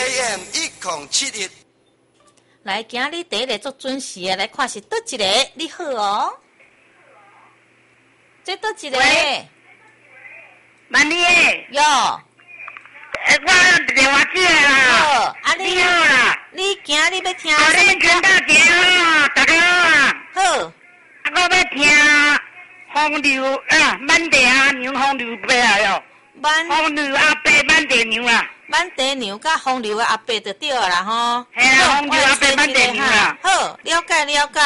AM 1071。 来，今日第一个做准时的来看是倒一个，你好哦。这倒一个？ 万丽诶。 哟。 我电话接啦。 好，啊你好啦。 你今日要听？ 啊，你听到节好，大家好啊。 好。 啊，我要听风流满地阿娘风流伯啊哟。风流阿伯满地娘啦。 满地娘甲风流的阿伯就对啦吼。 嘿啦，风流阿伯满地娘啦。 好，了解了解。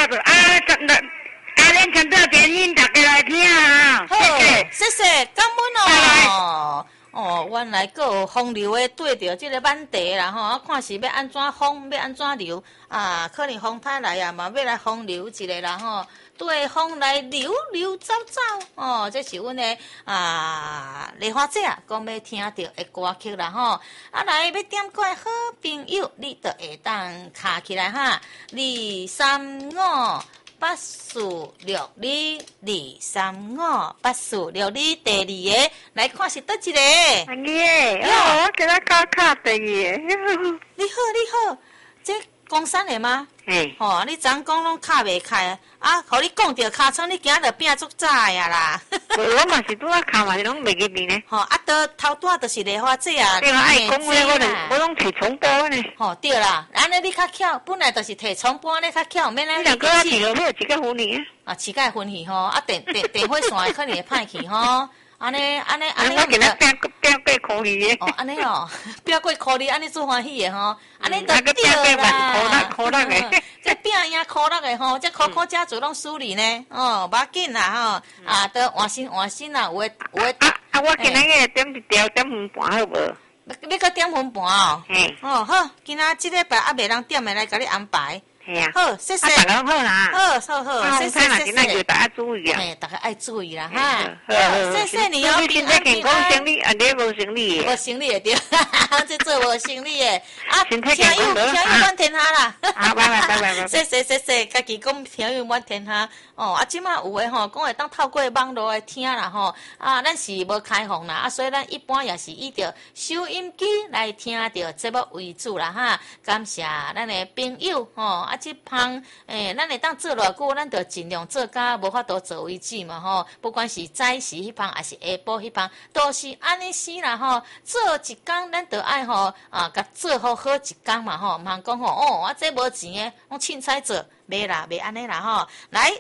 恁听到节恁大家来听啊。 好，谢谢，感恩哦。哦，原来阁有风流的对着即个满地啦吼，啊看是要安怎风，要安怎流啊？可能风太来啊，嘛要来风流一个啦吼。对风来流流走走，哦，这是阮的梨花姐讲要听到的歌曲啦吼。啊，来要点歌好朋友，你就会当卡起来哈，2358462，2358462，第二个来看是倒一个。 阿爷，我今仔卡第二个。 你好，这公山的吗？ 嘿。 哦，你昨讲拢卡袂开啊！互你讲着尻川，你今仔就变足早呀啦。 我嘛是拄仔卡嘛是拢袂记面呢。 吼，啊，头拄仔就是梨花姐啊。 对啊，爱讲话我拢摕重播呢。 吼，对啦，安尼你较巧，本来就是摕重播安尼较巧，免咱。 你若搁啊摕落去，一个分去啊。 啊，饲甲分去吼，啊电火线可能会歹去吼。安尼， 我今仔变过考虑的。 哦，安尼哦，变过考虑，安尼做欢喜的吼，安尼就对啦。 考六的， 这变赢考六的吼，这考家族拢输你呢，哦，无要紧啦吼，啊，都换心啦，有诶。 啊，我今仔个点一条点分半好无？ 你搁点分半哦？ 嘿。 哦好，今仔即礼拜还袂人点的来甲你安排。 系啊。 好，谢谢。 大家好啦。 好，谢谢。 今仔就大家注意啊。 嘿，大家爱注意啦哈。 好， 谢谢你哦，平安平安。 生理啊，你无生理无生理的对，这做无生理的啊。 身体健康满天下啦。 啊，拜。 谢谢，家己讲听友满天下。哦，啊，即马有诶吼，讲会当透过网络来听啦吼。啊，咱是无开放啦，啊，所以咱一般也是以着收音机来听着节目为主啦哈。感谢咱的朋友吼，啊，即旁咱会当做偌久，咱就尽量做甲无法度做为止嘛吼。不管是早时迄旁，还是下晡迄旁，都是安尼死啦吼。做一工，咱就爱吼甲做好一工嘛吼。毋通讲吼哦，我这无钱诶，我凊彩做。袂啦，袂安尼啦吼！来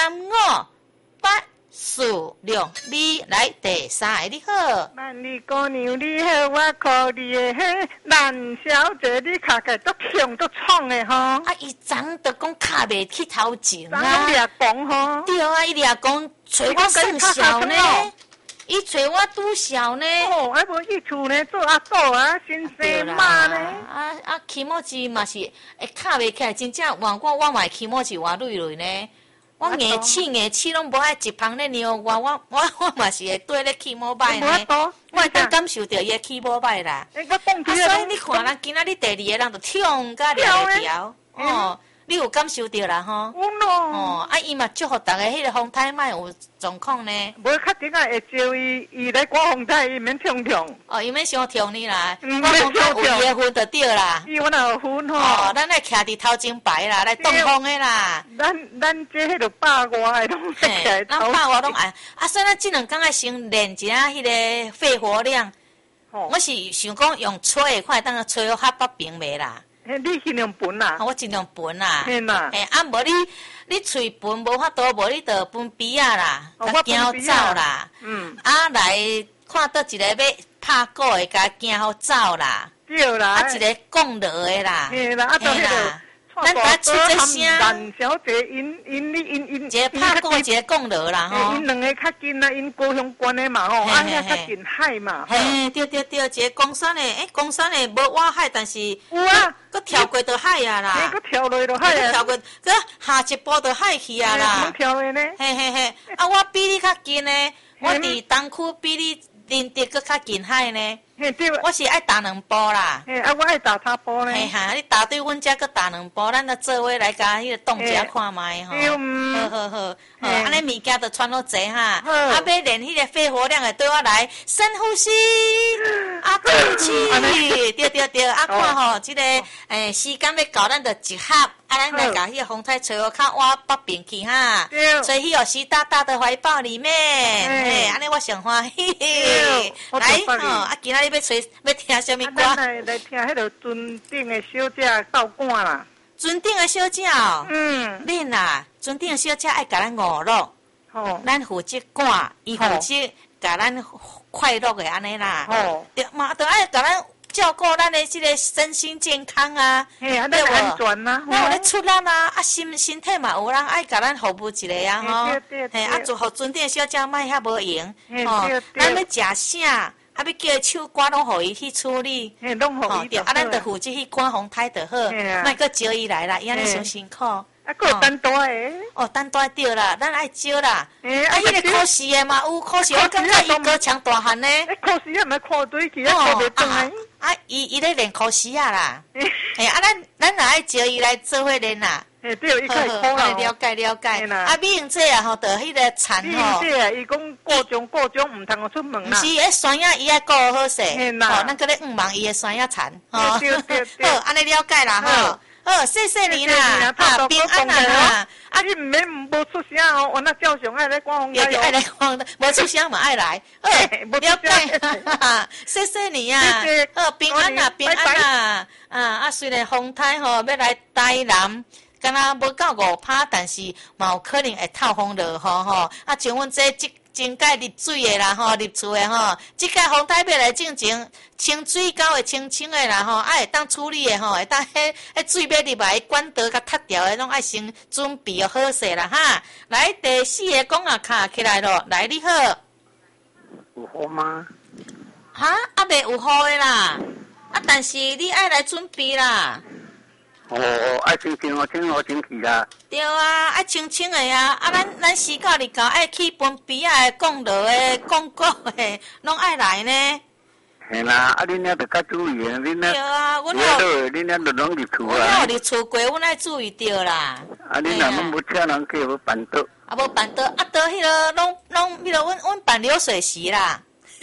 2358462，你来第三个你好。 万里姑娘你好，我靠你的嘿，兰小姐你卡个都强都创的吼。 啊，伊昨就讲卡袂去头前啊。 昨掠讲吼。 对啊，伊掠讲找我算小呢，伊找我拄小呢。 哦，啊无去厝呢做阿祖啊，先生妈呢。 啊，起毛子嘛是会卡袂起来，真正换我嘛起毛子换累累呢。我硬气拢无爱一旁咧尿我嘛是会对咧起毛歹呢。我会当感受到伊诶起毛歹啦。所以你看咱今仔日第二个人就跳甲了条哦。你有感受到啦吼？ 有咯。 哦，啊，伊嘛祝福大家迄个风台莫有状况呢。 无较顶啊，会招伊来刮风台，伊免冲。 哦，伊免伤痛你啦。 免冲。有伊的分就对啦。 伊有哪有分吼？ 哦，咱来徛伫头前排啦，来挡风的啦。 咱这迄个百外的拢嘿，咱百外拢爱。啊，所以咱即两工爱先练一下迄个肺活量。我是想讲用吹的，看当个吹好较平袂啦。 你尽量分啦， 我尽量分啦。 嘿嘛， 啊，无你喙分无法度，无你就分鼻仔啦，甲惊走啦。啊，来看倒一个要拍鼓的，甲惊好走啦。 对啦。 啊，一个讲落的啦。 嘿啦，啊，就迄个。 咱来出这声。 兰小姐，因。 一个拍鼓，一个讲落啦吼。 因两个较近啦，因高雄关的嘛吼，啊遐较近海嘛。 嘿，对，一个公山的，公山的无挖海，但是有啊， 佮跳过到海啊啦。 佮跳落就海啊。 跳过，佮下一步就海去啊啦。 跳的呢。 嘿，啊，我比你较近呢，我伫东区比你林德佮较近海呢。 嘿对。 我是爱打2包啦。 嘿，我爱打他包呢。 嘿哈，你打对阮遮搁打2包，咱来做伙来甲迄个冻食看卖吼。好，安尼物件就穿好济哈。啊，要练迄个肺活量的，对我来深呼吸，啊，吐气，对，啊，看吼，即个时间要到，咱就一合，啊，咱来甲迄个风台吹好较晚北边去哈，吹去哦湿哒哒的怀抱里面，安尼我上欢喜。来吼，啊，今仔日要听什么歌？ 来听迄个尊顶的小姐斗歌啦。 尊顶的小姐哦，恁啊，尊顶的小姐爱甲咱娱乐，咱负责赶，伊负责甲咱快乐的安尼啦，对嘛，都爱甲咱照顾咱的即个身心健康啊， 对无？安全啊， 咱有咧出咱啊，啊身体嘛有人爱甲咱服务一下啊吼， 嘿， 啊就互尊顶的小姐莫遐无闲，吼，咱要食啥？啊，要叫伊唱歌，拢互伊去处理，对，啊，咱着负责去赶风台就好，莫阁招伊来啦，伊安尼伤辛苦。啊， 佫有单大诶。 单大对啦，咱爱招啦。啊，迄个考试诶嘛有，考试我感觉伊高强大汉呢。 考试也毋看对去，考袂转来。 啊，伊咧练考试啊啦。啊，咱若爱招伊来做伙练啦。 对，伊较会考啦。 了解。啊，美英姐啊，吼，着迄个田吼。美英姐啊，伊讲各种毋通出门啦。 毋是，迄山野伊爱顾好势。吼，咱搁咧忙伊诶山野田。 对。 好，安尼了解啦吼。谢谢你啦，平安啦。 啊，你毋免无出声哦，我那照常爱来赶风台哦。 爱来赶，无出声嘛爱来。了解，谢谢你呀。平安啦。啊，虽然风台吼要来台南，敢若无到5趴，但是嘛有可能会透风落雨吼。啊，像阮这真介入水的啦吼，入厝的吼，即届风台要来进前，清水沟会清的啦吼，会当处理的吼，会当迄水要入来，管道甲塌掉的，拢爱先准备好势啦哈。来第4个讲啊卡起来咯，来你好。 有雨吗？ 哈，未有雨的啦，但是你爱来准备啦。 爱清气啦。 对啊，爱清的啊，咱时到日到爱去分边仔的讲道的、讲古的，拢爱来呢。 嘿啦，恁遐着较注意啊，恁遐。对啊，阮遐着拢入厝啊。 阮有入厝过，阮爱注意着啦。 恁若拢无请人去，无办桌。 无办桌，倒迄个拢迄个，阮办流水席啦。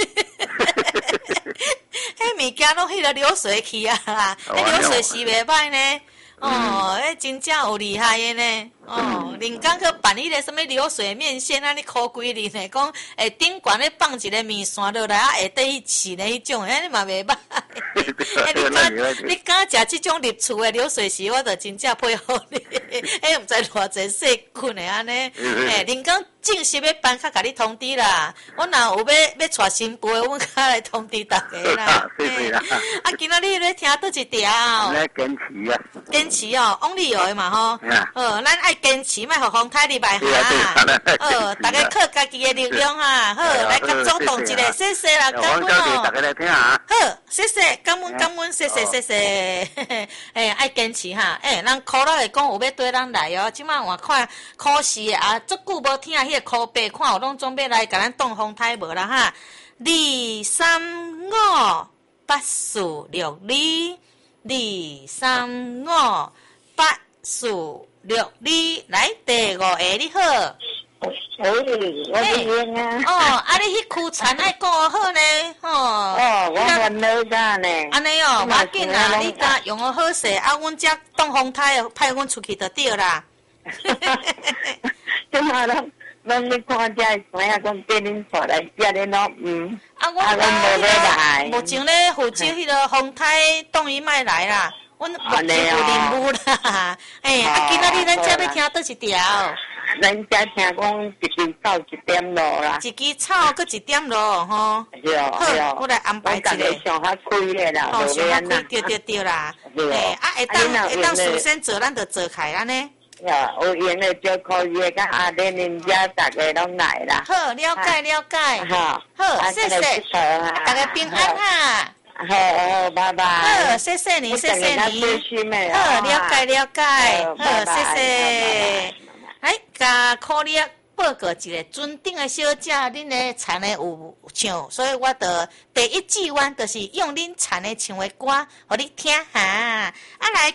迄物件拢迄个流水去啊啦，流水席袂歹呢。真正有厉害的呢。人工去办迄个什么流水面线，安尼考几年呢？讲顶悬咧放一个面线落来，下底去试咧迄种，你嘛袂歹。你敢食即种入厝的流水席，我就真正佩服你。毋知偌济细菌的安尼。人工正式要办，较甲你通知啦。我若有要带新妇的，阮较来通知大家啦。啊，今仔日咧听倒一条。 来坚持啊！ 坚持哦，往里有的嘛吼。咱爱坚持，莫互风台入来哈。大家靠家己的力量哈。好，来甲走动一下，谢谢啦，感恩哦。 大家来听啊。 好，谢谢，感恩，谢谢。爱坚持哈。咱考老会讲有要对咱来哦。即摆我看考试啊，足久无听迄个考白，看有拢准备来甲咱动风台无啦哈。2、3、5、8、4、6、2。2、3、5、8、4、6、2，来第5个你好。 我是啊。你迄区田爱顾好呢， 我烦恼啥呢？ 安尼哦，无紧啦，你甲用好势，阮遮挡风台派阮出去就对啦。 即马拢去看遮山啊，讲叫恁带来，遮恁拢无要来。 目前咧负责迄个风台挡伊莫来啦。阮目前有任务啦。今仔日咱遮要听倒一条。 咱遮听讲一支草1点落啦。 一支草搁1点落吼。好，我来安排一个。 上较开的啦， 上较开，对啦。会当事先做，咱就做开安尼。 有闲的就可以甲阿弟恁遮大家拢来啦。 好，了解。好，谢谢。大家平安哈。 好，拜拜。 好，谢谢你。好，了解。好，谢谢。来，甲考虑报告一个尊敬的小姐，恁的田的有唱，所以我的第一志愿就是用恁田的唱的歌，互你听哈。啊，来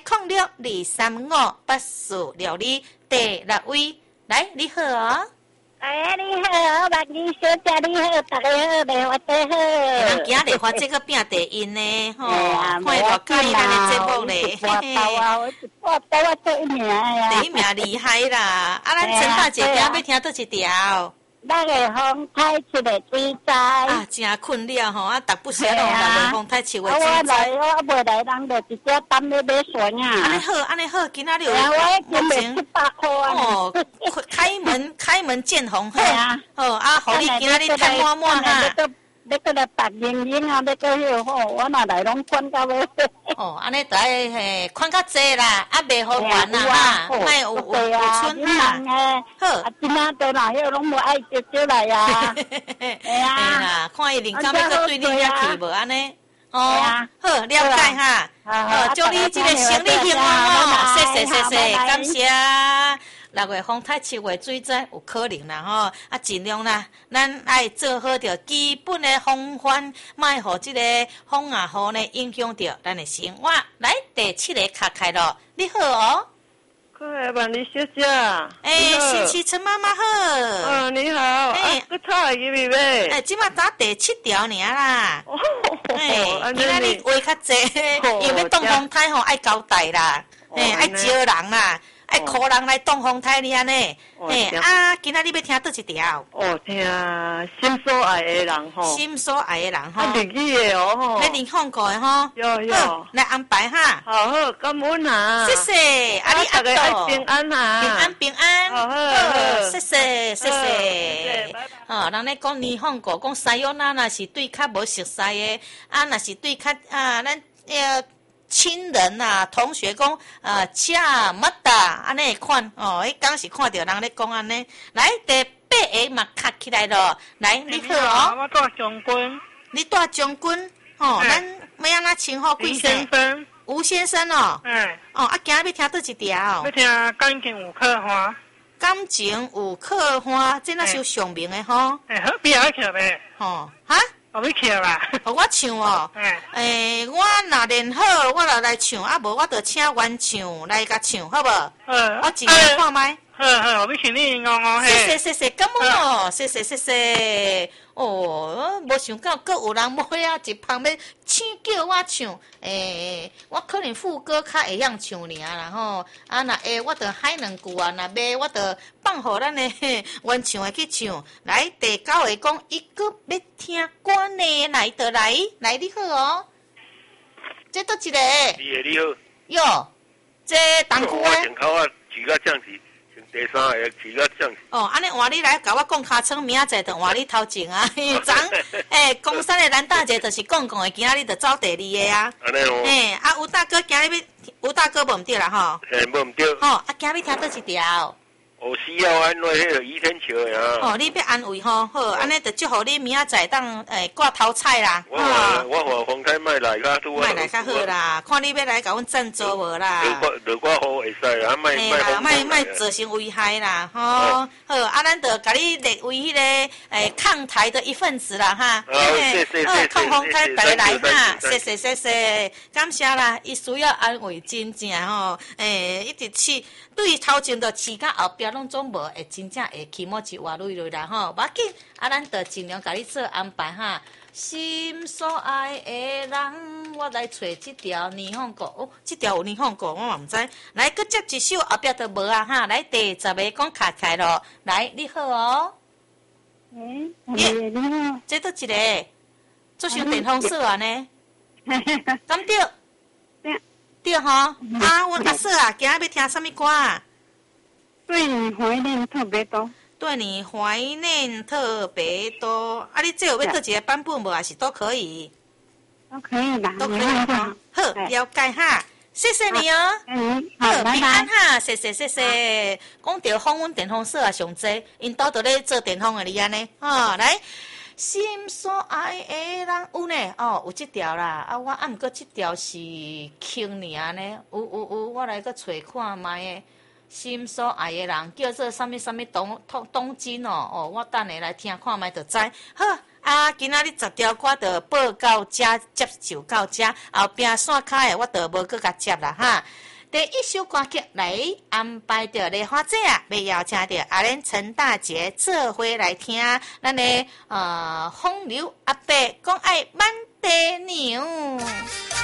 06235846第6位，来你好哦。 哎，你好，目镜小姐你好，大家好，莲花姐好。 人今日花这个拼地因呢，吼，看偌介意咱的节目咧，嘿嘿。 我做一名呀。 第一名厉害啦！啊，咱陈大姐今要听倒一条。 那个风台七个水灾啊，真困了吼！啊，逐不时拢来风台七个水灾。 我袂来，人就直接担咧买船啊。 安尼好，安尼好，今仔日有我今日700块哦，开门见红哈。哦啊，互你今仔日赚满满哈。 你个来白莹莹啊，你个迄吼，我哪来拢款到尾。 哦，安尼就爱嘿款较济啦，啊袂好玩啦哈，莫有春哈。好， 啊，今仔都哪迄拢无爱接接来呀。 哎啦，看伊灵感要搁对你遐去无安尼。哦，好了解哈。祝你这个生理兴旺哦，谢谢，感谢。6月风台7月水灾有可能啦吼，啊尽量啦，咱爱做好着基本的防范，莫互这个风啊雨呢影响着咱的生活。来第7个卡开咯，你好哦。 各位万里小姐。 星期陈妈妈好。 你好。搁ถ่入去呗。 即马打第7条尔啦。今仔日话较济，因为挡风台吼爱交代啦，爱招人啦。爱靠人来挡风台哩安尼，今仔日要听倒一条？ 听心所爱的人吼。 心所爱的人吼。 日语的哦吼。 你放过的吼。 有。 来安排哈。 好，感恩啊。 谢谢，你大家爱平安啊。 平安。好，谢谢。 拜拜。 人咧讲年放过，讲西洋那是对较无熟悉的，若是对较咱亲人呐，同学讲，恰乜哒，安尼款哦，迄刚是看到人咧讲安尼，来第8个嘛卡起来咯，来你好哦。 我带将军。 你带将军，哦，咱要安怎称呼贵姓？吴先生哦。今日要听倒一条？ 要听感情有可花。 感情有可花，这那是上名的吼。 好边爱唱呗。 哈？ 我要唱啦。 我唱哦。我若练好，我就来唱，无我就请原唱来甲唱，好无？我尽量看麦。 我要请你谢，感恩哦，谢。哦，无想到阁有人要一旁要请叫我唱，我可能副歌较会晓唱尔啦吼，若会我着海两句啊，若袂我着放互咱的原唱的去唱。来第9个讲，伊阁要听歌呢，来你好哦，这倒一个。 你好。 哟，这东区的。 我前口啊，起个降级。第3个起个降级。 安尼换你来甲我讲尻川，明仔载就换你头前啊。昨公山的蓝大姐就是讲的，今仔日就走第2个啊。 安尼哦。 吴大哥今日要，吴大哥无毋对啦吼。 无毋对。 今日听倒一条。 需要安慰迄个倚天桥的啊。 你要安慰吼，好，安尼就祝福你明仔载当挂头彩啦。 我话风台莫来较拄。 莫来较好啦，看你要来甲阮赞助无啦。 落我好会使啦， 莫造成危害啦，好，咱就甲你列为迄个抗台的一份子啦哈。 谢。 抗风台大家来哈，谢，感谢啦，伊需要安慰真正吼，一直去对头前就饲到后壁。拢总无会真正会起毛一活累啦吼，无要紧，咱就尽量甲你做安排哈。心所爱的人，我来找这条霓虹歌，这条有霓虹歌，我嘛毋知。来，搁接一首，后壁就无啊哈。来，第10个讲卡开咯。来，你好哦。 你好。 这倒一个，做像电风扇呢。敢对？对吼。阮阿嫂啊，今日要听什么歌啊？ 对你怀念特别多。 对你怀念特别多。你这有要倒一个版本无？还是都可以？ 都可以啦。 都可以哈。好，了解哈。谢谢你哦。好，平安哈。谢。讲到访问电风扇啊，上济，因兜都咧做电风的哩安尼。来，心所爱的人有呢？有这条啦。我毋过这条是轻尔呢。有，我来个找看卖的。 心所爱的人叫做什么什么东金哦，我等下来听看卖就知。好啊，今仔日10条歌就报到这，接受到这，后边线卡的我就无搁甲接啦哈。第一首歌曲来安排着莲花姐啊，要邀请着阿莲陈大姐做伙来听咱的风流阿伯讲爱满地牛。